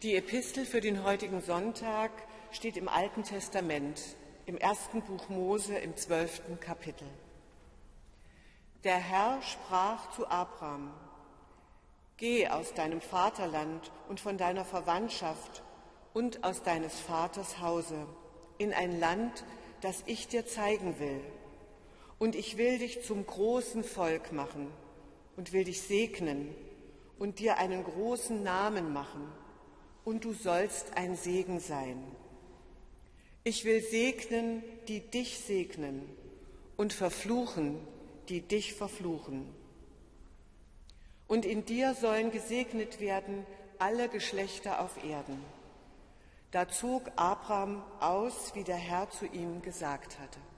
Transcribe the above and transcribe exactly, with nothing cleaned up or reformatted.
Die Epistel für den heutigen Sonntag steht im Alten Testament, im ersten Buch Mose, im zwölften Kapitel. Der Herr sprach zu Abram: Geh aus deinem Vaterland und von deiner Verwandtschaft und aus deines Vaters Hause in ein Land, das ich dir zeigen will. Und ich will dich zum großen Volk machen und will dich segnen und dir einen großen Namen machen, und du sollst ein Segen sein. Ich will segnen, die dich segnen, und verfluchen, die dich verfluchen. Und in dir sollen gesegnet werden alle Geschlechter auf Erden. Da zog Abram aus, wie der Herr zu ihm gesagt hatte.